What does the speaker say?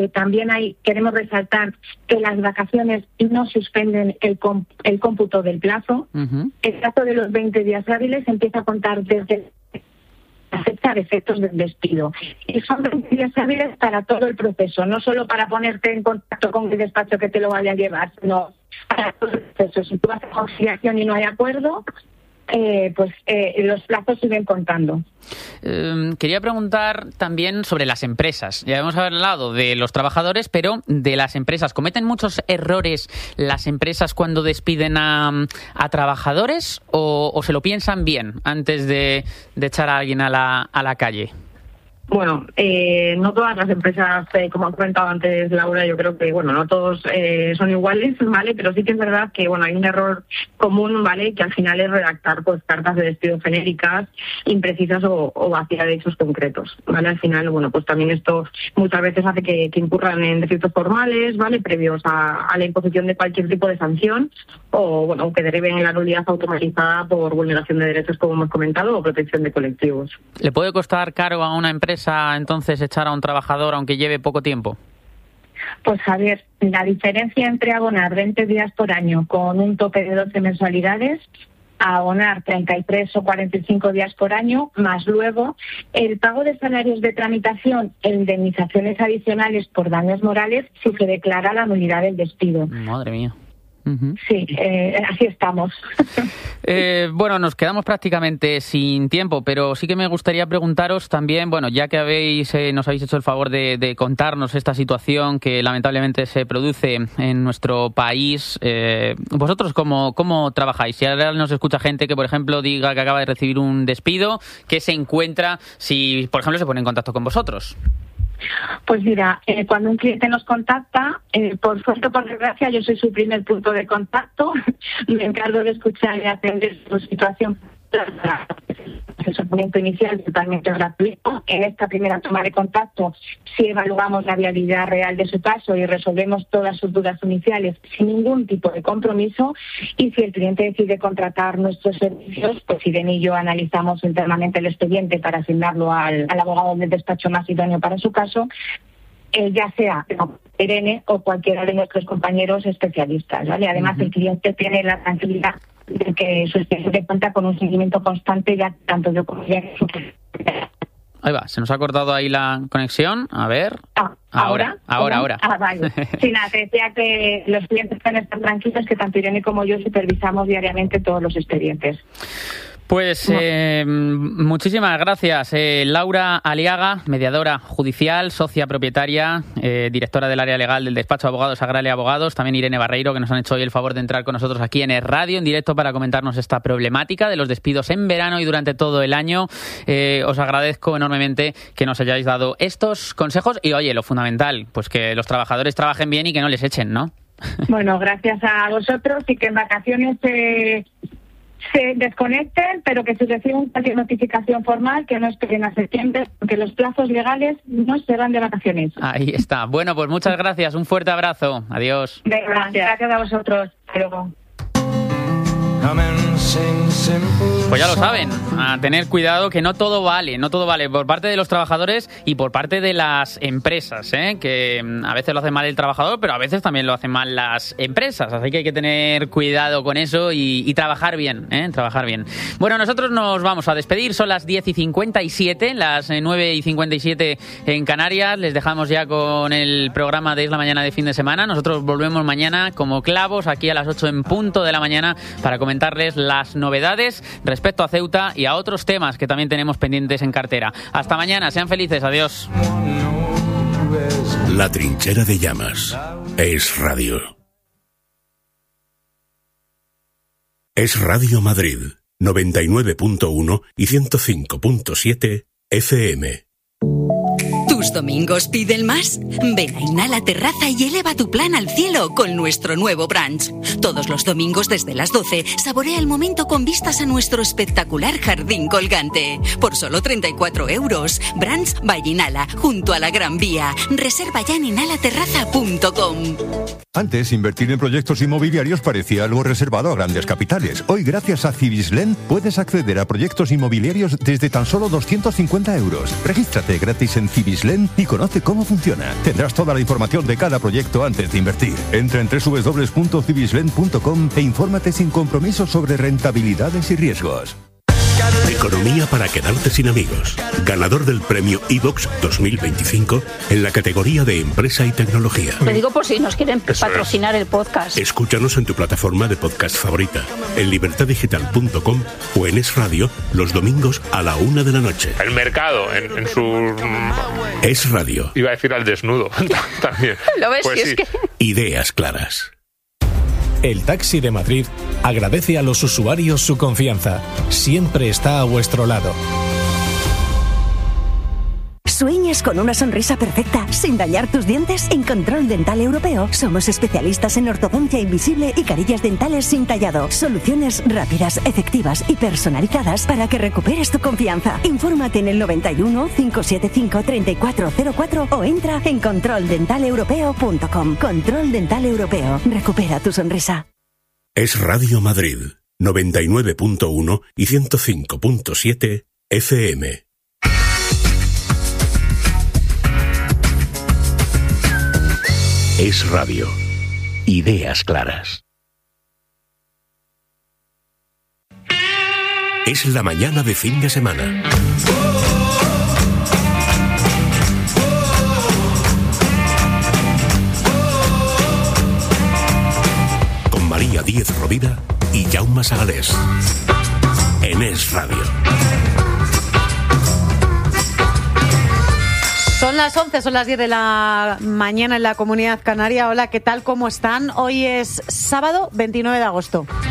También queremos resaltar que las vacaciones no suspenden el cómputo del plazo. El plazo de los 20 días hábiles empieza a contar desde la fecha de efectos del despido. Y son 20 días hábiles para todo el proceso, no solo para ponerte en contacto con el despacho que te lo vaya a llevar, sino para todo el proceso. Si tú haces conciliación y no hay acuerdo, los plazos siguen contando. Quería preguntar también sobre las empresas. Ya hemos hablado de los trabajadores, pero de las empresas. ¿Cometen muchos errores las empresas cuando despiden a trabajadores o se lo piensan bien antes de echar a alguien a la calle? Bueno, no todas las empresas, como ha comentado antes Laura, yo creo que, no todos son iguales, ¿vale? Pero sí que es verdad que, hay un error común, ¿vale? Que al final es redactar, cartas de despido genéricas, imprecisas o vacías de hechos concretos, ¿vale? Al final, también esto muchas veces hace que incurran en defectos formales, ¿vale? Previos a la imposición de cualquier tipo de sanción o que deriven en la nulidad automatizada por vulneración de derechos, como hemos comentado, o protección de colectivos. ¿Le puede costar caro a una empresa entonces echar a un trabajador aunque lleve poco tiempo? Pues Javier, la diferencia entre abonar 20 días por año con un tope de 12 mensualidades a abonar 33 o 45 días por año, más luego el pago de salarios de tramitación e indemnizaciones adicionales por daños morales si se declara la nulidad del despido. Madre mía. Sí, así estamos. Nos quedamos prácticamente sin tiempo, pero sí que me gustaría preguntaros también, ya que nos habéis hecho el favor de contarnos esta situación que lamentablemente se produce en nuestro país, ¿vosotros cómo trabajáis? Si ahora nos escucha gente que, por ejemplo, diga que acaba de recibir un despido, ¿qué se encuentra si, por ejemplo, se pone en contacto con vosotros? Pues mira, cuando un cliente nos contacta, por suerte o por desgracia, yo soy su primer punto de contacto. Me encargo de escuchar y atender su situación. El asesoramiento inicial es totalmente gratuito. En esta primera toma de contacto sí evaluamos la viabilidad real de su caso y resolvemos todas sus dudas iniciales sin ningún tipo de compromiso. Y si el cliente decide contratar nuestros servicios, pues Irene y yo analizamos internamente el expediente para asignarlo al abogado del despacho más idóneo para su caso, ya sea Irene o cualquiera de nuestros compañeros especialistas, ¿vale? Además, el cliente tiene la tranquilidad de que su expediente cuenta con un seguimiento constante, ya tanto yo como ella. Ahí va, se nos ha cortado ahí la conexión. A ver. Ahora. Vale. Sí, nada, te decía que los clientes pueden estar tranquilos, que tanto Irene como yo supervisamos diariamente todos los expedientes. Pues muchísimas gracias, Laura Aliaga, mediadora judicial, socia propietaria, directora del área legal del despacho de abogados Agralia Abogados, también Irene Barreiro, que nos han hecho hoy el favor de entrar con nosotros aquí en el radio en directo para comentarnos esta problemática de los despidos en verano y durante todo el año. Os agradezco enormemente que nos hayáis dado estos consejos y, oye, lo fundamental, pues que los trabajadores trabajen bien y que no les echen, ¿no? Bueno, gracias a vosotros y que en vacaciones se desconecten, pero que se reciban cualquier notificación formal, que no esperen a septiembre, porque los plazos legales no se van de vacaciones. Ahí está. Bueno, pues muchas gracias. Un fuerte abrazo. Adiós. Gracias a vosotros. Hasta luego. Pues ya lo saben, a tener cuidado, que no todo vale por parte de los trabajadores y por parte de las empresas, que a veces lo hace mal el trabajador, pero a veces también lo hacen mal las empresas, así que hay que tener cuidado con eso y trabajar bien, trabajar bien. Bueno, nosotros nos vamos a despedir, son las 10:57, las 9:57 en Canarias, les dejamos ya con el programa de Es la Mañana de fin de semana, nosotros volvemos mañana como clavos aquí a las 8 en punto de la mañana para comentarles las novedades respecto a Ceuta y a otros temas que también tenemos pendientes en cartera. Hasta mañana, sean felices, adiós. La Trinchera de Llamas. Es Radio. Es Radio Madrid, 99.1 y 105.7 FM. ¿Tus domingos piden más? Ven a Inhala Terraza y eleva tu plan al cielo con nuestro nuevo brunch. Todos los domingos desde las 12, saborea el momento con vistas a nuestro espectacular jardín colgante. Por solo 34 €. Brunch by Inhala, junto a la Gran Vía. Reserva ya en inhalaterraza.com. Antes, invertir en proyectos inmobiliarios parecía algo reservado a grandes capitales. Hoy, gracias a Cibislen, puedes acceder a proyectos inmobiliarios desde tan solo 250 €. Regístrate gratis en Cibislen Civizlen y conoce cómo funciona. Tendrás toda la información de cada proyecto antes de invertir. Entra en www.civizlen.com e infórmate sin compromiso sobre rentabilidades y riesgos. Economía para quedarte sin amigos. Ganador del premio iVox 2025 en la categoría de Empresa y Tecnología. Lo digo por si nos quieren patrocinar el podcast. Escúchanos en tu plataforma de podcast favorita, en libertadigital.com o en Es Radio los domingos a la 1 de la noche. El mercado en su... Es Radio. Iba a decir al desnudo también. ¿Lo ves? Pues Si es que... Ideas claras. El Taxi de Madrid agradece a los usuarios su confianza. Siempre está a vuestro lado. ¿Sueñas con una sonrisa perfecta sin dañar tus dientes? En Control Dental Europeo somos especialistas en ortodoncia invisible y carillas dentales sin tallado. Soluciones rápidas, efectivas y personalizadas para que recuperes tu confianza. Infórmate en el 91 575 3404 o entra en controldentaleuropeo.com. Control Dental Europeo. Recupera tu sonrisa. Es Radio Madrid, 99.1 y 105.7 FM. Es Radio. Ideas claras. Es la mañana de fin de semana. Con María Díez Rovira y Jaume Sagalés. En Es Radio. Son las 11, son las 10 de la mañana en la Comunidad Canaria. Hola, ¿qué tal? ¿Cómo están? Hoy es sábado 29 de agosto.